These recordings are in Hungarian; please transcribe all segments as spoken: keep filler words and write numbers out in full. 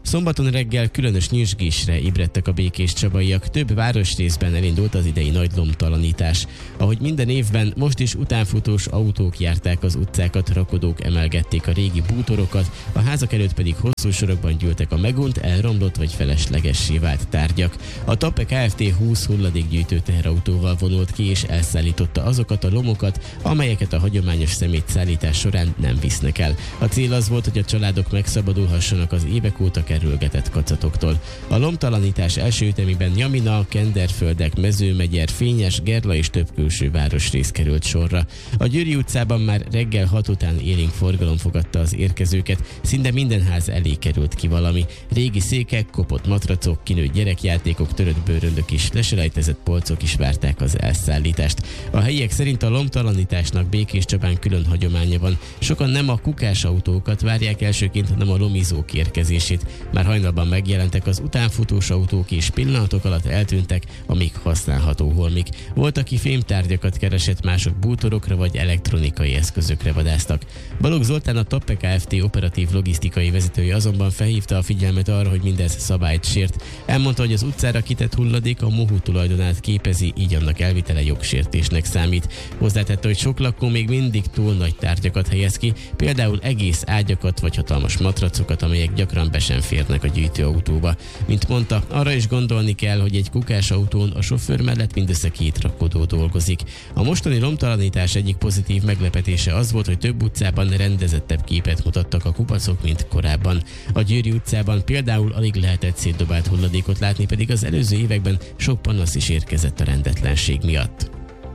Szombaton reggel különös nyüzsgésre ébredtek a békéscsabaiak, több városrészben elindult az idei nagy lomtalanítás. Ahogy minden évben, most is utánfutós autók járták az utcákat, rakodók emelgették a régi bútorokat, a házak előtt pedig hosszú sorokban gyűltek a megunt, elromlott vagy feleslegessé vált tárgyak. A Tappe Kft. húsz hulladékgyűjtő teherautóval vonult ki és elszállította azokat a lomokat, amelyeket a hagyományos szemétszállítás során nem visznek el. A cél az volt, hogy a családok megszabadulhassanak az évek óta kerülgetett kacatoktól. A lomtalanítás első ütemében Nyamina, Kenderföldek, Mezőmegyer, Fényes, Gerla és több külső városrész került sorra. A Győri utcában már reggel hat után élénk forgalom fogadta az érkezőket, szinte minden ház elé került ki valami. Régi székek, kopott matracok, kinőtt gyerekjátékok, törött bőröndök és leselejtezett polcok is várták az elszállítást. A helyiek szerint a lomtalanításnak Békéscsabán külön hagyománya van. Sokan nem a kukás autókat várják elsőként, hanem a lomizók érkezését. Már hajnalban megjelentek az utánfutós autók és pillanatok alatt eltűntek a még használható holmik. Volt, aki fémtárgyakat keresett, mások bútorokra vagy elektronikai eszközökre vadásztak. Balogh Zoltán, a Tappe Kft. Operatív logisztikai vezetője azonban felhívta a figyelmet arra, hogy mindez szabályt sért. Elmondta, hogy az utcára kitett hulladék a mohu tulajdonát képezi, így annak elvitele jogsértésnek számít. Hozzátette, hogy sok lakó még mindig túl nagy tárgyakat helyez ki, például egész ágyakat vagy hatalmas matracokat, amelyek gyakran be sem férnek a gyűjtőautóba. Mint mondta, arra is gondolni kell, hogy egy kukás autón a sofőr mellett mindössze két rakodó dolgozik. A mostani lomtalanítás egyik pozitív meglepetése az volt, hogy több utcában rendezettebb képet mutattak a kupacok, mint korábban. A Győri utcában például alig lehetett szétdobált hulladékot látni, pedig az előző években sok panasz is érkezett a rendetlenség miatt.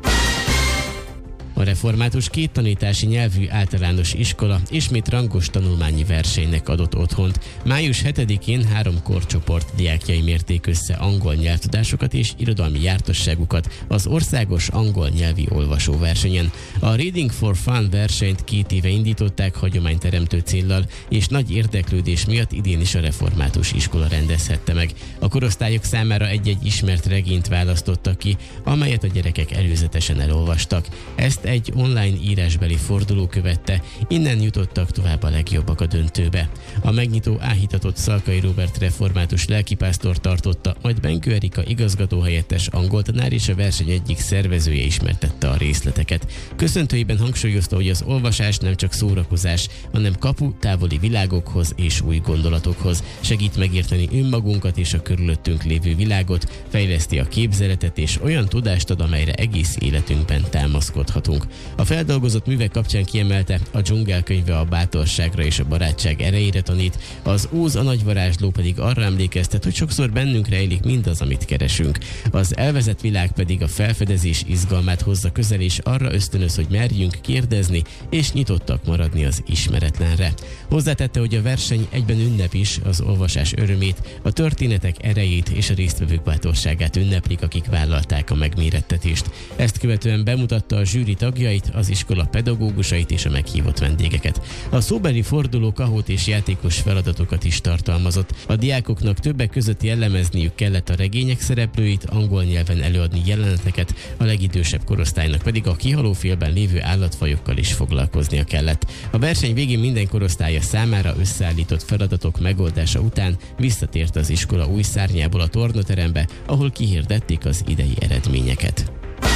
A református két tanítási nyelvű általános iskola ismét rangos tanulmányi versenynek adott otthont. május hetedikén három korcsoport diákjai mérték össze angol nyelvtudásokat és irodalmi jártasságukat az országos angol nyelvi olvasóversenyen. A Reading for Fun versenyt két éve indították hagyományteremtő céllal, és nagy érdeklődés miatt idén is a református iskola rendezhette meg. A korosztályok számára egy-egy ismert regényt választottak ki, amelyet a gyerekek előzetesen elolvastak. Ezt egy online írásbeli forduló követte, innen jutottak tovább a legjobbak a döntőbe. A megnyitó áhítatott Szalkai Róbert református lelkipásztor tartotta, majd Benkő Erika igazgatóhelyettes angol tanár és a verseny egyik szervezője ismertette a részleteket. Köszöntőiben hangsúlyozta, hogy az olvasás nem csak szórakozás, hanem kapu távoli világokhoz és új gondolatokhoz. Segít megérteni önmagunkat és a körülöttünk lévő világot, fejleszti a képzeletet és olyan tudást ad, amelyre egész életünkben támaszkodhatunk. A feldolgozott művek kapcsán kiemelte, a Dzsungel könyve a bátorságra és a barátság erejére tanít, az Óz a nagy varázsló pedig arra emlékeztet, hogy sokszor bennünk rejlik mindaz, amit keresünk. Az elvezett világ pedig a felfedezés izgalmát hozza közel, és arra ösztönöz, hogy merjünk kérdezni, és nyitottak maradni az ismeretlenre. Hozzátette, hogy a verseny egyben ünnep is, az olvasás örömét, a történetek erejét és a résztvevők bátorságát ünneplik, akik vállalták a megmérettetést. Ezt követően bemutatta a zsűri tagjait, az iskola pedagógusait és a meghívott vendégeket. A szóbeli forduló kahót és játékos feladatokat is tartalmazott. A diákoknak többek között jellemezniük kellett a regények szereplőit, angol nyelven előadni jeleneteket, a legidősebb korosztálynak pedig a kihalófélben lévő állatfajokkal is foglalkoznia kellett. A verseny végén minden korosztálya számára összeállított feladatok megoldása után visszatért az iskola új szárnyából a tornaterembe, ahol kihirdették az idei eredményeket.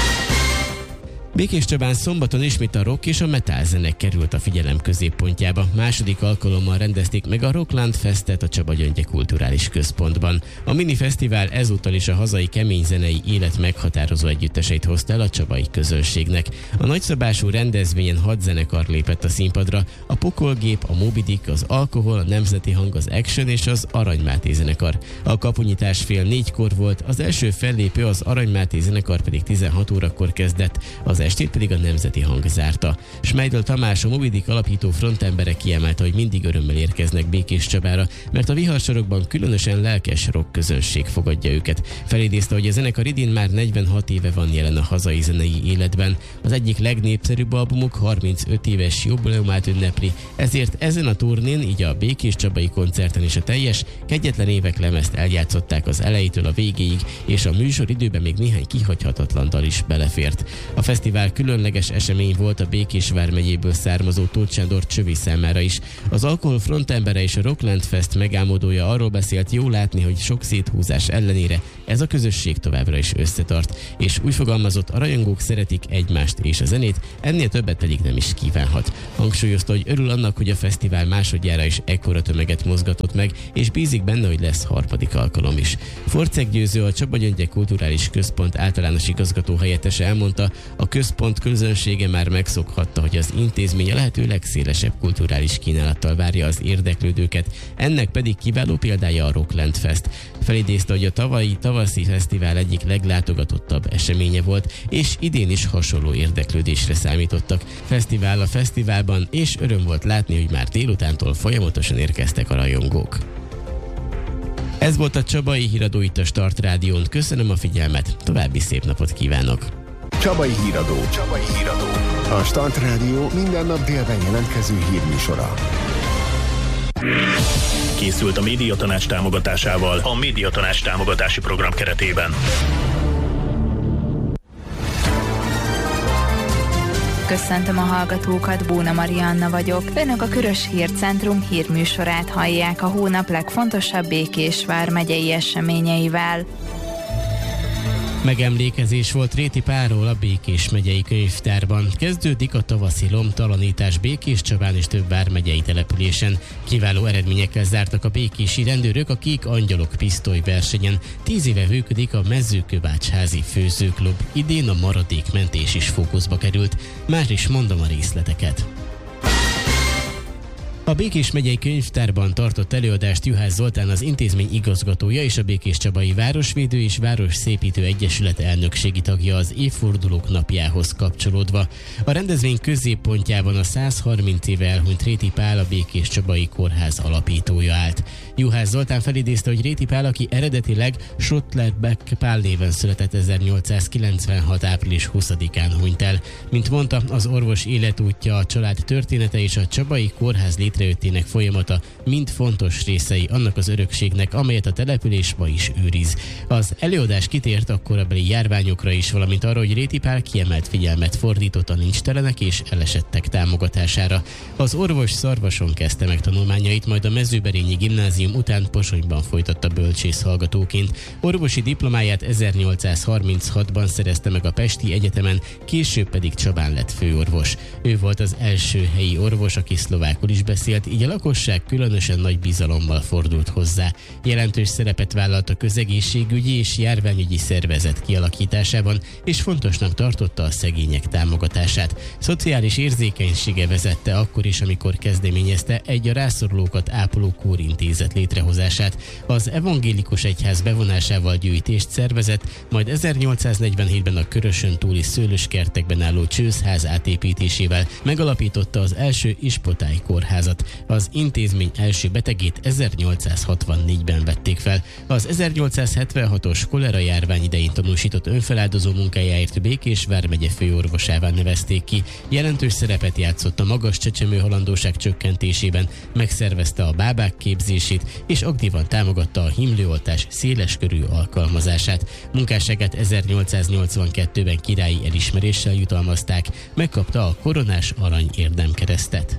Békéscsabán szombaton ismét a rock és a metal zene került a figyelem középpontjába. Második alkalommal rendezték meg a Rockland Festet a Csaba Gyöngye Kulturális Központban. A mini fesztivál ezúttal is a hazai kemény zenei élet meghatározó együtteseit hozta el a csabai közönségnek. A nagyszabású rendezvényen hat zenekar lépett a színpadra: a Pokolgép, a Moby Dick, az Alkohol, a Nemzeti Hang, az Action és az Arany Máté zenekar. A kapunyitás fél négykor volt, az első fellépő, az Arany Máté zenekar pedig tizenhat órakor kezdett, az estét pedig a Nemzeti Hang zárta. Schmeidl Tamás, a Moby Dick alapító frontembere kiemelte, hogy mindig örömmel érkeznek Békéscsabára, mert a viharsorokban különösen lelkes rock közönség fogadja őket. Felidézte, hogy a zenekar idén már negyvenhat éve van jelen a hazai zenei életben. Az egyik legnépszerűbb albumuk harmincöt éves jubileumát ünnepli, ezért ezen a turnén, így a békéscsabai koncerten is a teljes Kegyetlen évek lemezt eljátszották az elejétől a végéig, és a műsoridőben még néhány kihagyhatatlan dal is belefért. A fesztivál fesztivál különleges esemény volt a Békés vármegyéből származó Tóth Sándor Csövi számára is. Az alkohol frontembere és a Rockland Fest megálmodója arról beszélt, jó látni, hogy sok széthúzás ellenére ez a közösség továbbra is összetart, és úgy fogalmazott, a rajongók szeretik egymást és a zenét, ennél többet pedig nem is kívánhat. Hangsúlyozta, hogy örül annak, hogy a fesztivál másodjára is ekkora tömeget mozgatott meg, és bízik benne, hogy lesz harmadik alkalom is. Forczek Győző, a Csaba Gyöngye Kulturális Központ általános igazgató helyettese elmondta, a központ közönsége már megszokhatta, hogy az intézmény a lehető legszélesebb kulturális kínálattal várja az érdeklődőket, ennek pedig kiváló példája a Rockland Fest. Felidézte, hogy a tavalyi tavaszi fesztivál egyik leglátogatottabb eseménye volt, és idén is hasonló érdeklődésre számítottak. Fesztivál a fesztiválban, és öröm volt látni, hogy már délutántól folyamatosan érkeztek a rajongók. Ez volt a Csabai Híradó itt a Start Rádión. Köszönöm a figyelmet, további szép napot kívánok! Csabai Híradó. Csabai Híradó. A Start Rádió minden nap délben jelentkező hírműsora. Készült a Médiatanács támogatásával a Médiatanács támogatási program keretében. Köszöntöm a hallgatókat, Bóna Marianna vagyok. Önök a Körös Hírcentrum hírműsorát hallják a hónap legfontosabb Békés vármegyei eseményeivel. Megemlékezés volt Réti Pálról a Békés megyei könyvtárban. Kezdődik a tavaszi lomtalanítás Békéscsabán és több vármegyei településen. Kiváló eredményekkel zártak a békési rendőrök a Kék Angyalok pisztoly versenyen. Tíz éve működik a Mezőkövásházi Főzőklub. Idén a maradékmentés is fókuszba került. Már is mondom a részleteket. A Békés megyei könyvtárban tartott előadást Juhász Zoltán, az intézmény igazgatója és a Békéscsabai Városvédő és Városszépítő Egyesület elnökségi tagja az évfordulók napjához kapcsolódva. A rendezvény középpontjában a száz harminc éve elhunyt Réti Pál, a Békéscsabai Kórház alapítója állt. Juhász Zoltán felidézte, hogy Réti Pál, aki eredetileg Schottlerbeck Pál néven született, ezernyolcszázkilencvenhat április huszadikán hunyt el. Mint mondta, az orvos életútja, a család története és a Csabai Kórház létrejöttének folyamata mind fontos részei annak az örökségnek, amelyet a település ma is őriz. Az előadás kitért a korabeli járványokra is, valamint arra, hogy Réti Pál kiemelt figyelmet fordított a nincstelenek és elesettek támogatására. Az orvos Szarvason kezdte meg tanulmányait, majd a Mezőberényi Gimnázium után Pozsonyban folytatta bölcsész hallgatóként. Orvosi diplomáját ezernyolcszázharminchatban szerezte meg a Pesti Egyetemen, később pedig Csabán lett főorvos. Ő volt az első helyi orvos, aki szlovákul is beszélt, így a lakosság különösen nagy bizalommal fordult hozzá. Jelentős szerepet vállalt a közegészségügyi és járványügyi szervezet kialakításában, és fontosnak tartotta a szegények támogatását. Szociális érzékenysége vezette akkor is, amikor kezdeményezte egy a rászorulókat ápoló kórintézet létrehozását. Az evangélikus egyház bevonásával gyűjtést szervezett, majd ezernyolcszáznegyvenhétben a Körösön túli szőlőskertekben álló csőzház átépítésével megalapította az első ispotály kórházat. Az intézmény első betegét ezernyolcszázhatvannégyben vették fel. Az ezernyolcszázhetvenhatos kolera járvány idején tanúsított önfeláldozó munkájáért Békés vármegye főorvosává nevezték ki. Jelentős szerepet játszott a magas csecsemőhalandóság csökkentésében, megszervezte a bábák képzését, és aktívan támogatta a himlőoltás széleskörű alkalmazását. Munkásságát ezernyolcszáznyolcvankettőben királyi elismeréssel jutalmazták, megkapta a koronás arany érdemkeresztet.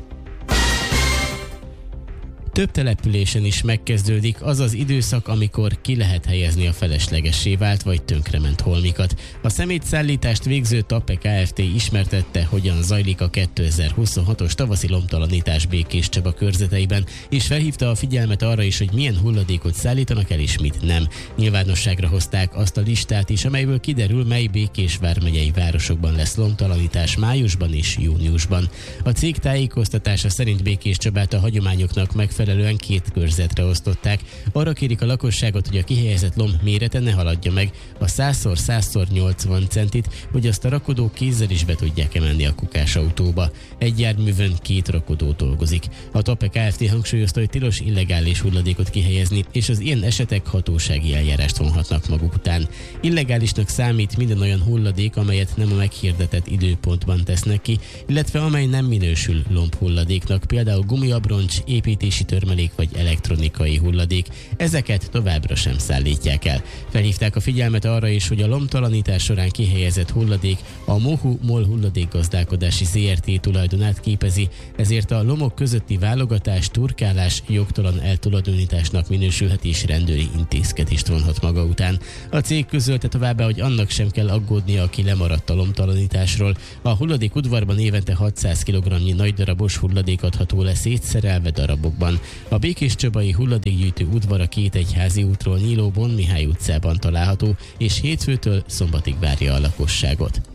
Több településen is megkezdődik az az időszak, amikor ki lehet helyezni a feleslegessé vált vagy tönkrement holmikat. A szemétszállítást végző Tappe Kft. Ismertette, hogyan zajlik a kétezer-huszonhatos tavaszi lomtalanítás Békéscsaba körzeteiben, és felhívta a figyelmet arra is, hogy milyen hulladékot szállítanak el és mit nem. Nyilvánosságra hozták azt a listát is, amelyből kiderül, mely Békés vármegyei városokban lesz lomtalanítás májusban és júniusban. A cég tájékoztatása szerint Békéscsabát a hagyományoknak megfelelően megfelelően két körzetre osztották. Arra kérik a lakosságot, hogy a kihelyezett lomb mérete ne haladja meg a száz száz nyolcvan centit, hogy azt a rakodók kézzel is be tudják emelni a kukásautóba. Egy járművön két rakodó dolgozik. A Tappe Kft. Hangsúlyozta, hogy tilos illegális hulladékot kihelyezni, és az ilyen esetek hatósági eljárást vonhatnak maguk után. Illegálisnak számít minden olyan hulladék, amelyet nem a meghirdetett időpontban tesznek ki, illetve amely nem minősül lombhulladéknak, például gumiabroncs, építési törmelék vagy elektronikai hulladék. Ezeket továbbra sem szállítják el. Felhívták a figyelmet arra is, hogy a lomtalanítás során kihelyezett hulladék a Mohu MOL hulladékgazdálkodási zé er té tulajdonát képezi, ezért a lomok közötti válogatás, turkálás jogtalan eltulajdonításnak minősülhet és rendőri intézkedést vonhat maga után. A cég közölte továbbá, hogy annak sem kell aggódnia, aki lemaradt a lomtalanításról. A hulladék udvarban évente hatszáz kilogramnyi nagy darabos hulladék adható le szétszerelve darabokban. A Békéscsabai hulladékgyűjtő udvar a két egyházi útról nyíló Bon Mihály utcában található, és hétfőtől szombatig várja a lakosságot.